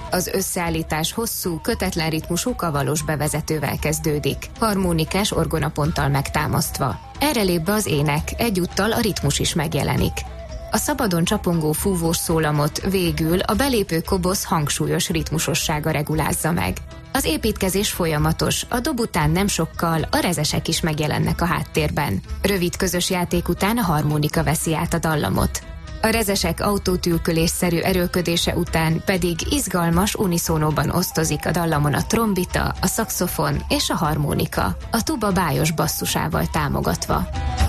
Az összeállítás hosszú, kötetlen ritmusú kavalos bevezetővel kezdődik, harmonikás orgonaponttal megtámasztva. Erre lép be az ének, egyúttal a ritmus is megjelenik. A szabadon csapongó fúvós szólamot végül a belépő kobosz hangsúlyos ritmusossága regulázza meg. Az építkezés folyamatos, a dob után nem sokkal a rezesek is megjelennek a háttérben. Rövid közös játék után a harmonika veszi át a dallamot. A rezesek autótülkölésszerű erőlködése után pedig izgalmas uniszónóban osztozik a dallamon a trombita, a szaxofon és a harmonika, a tuba bájos basszusával támogatva.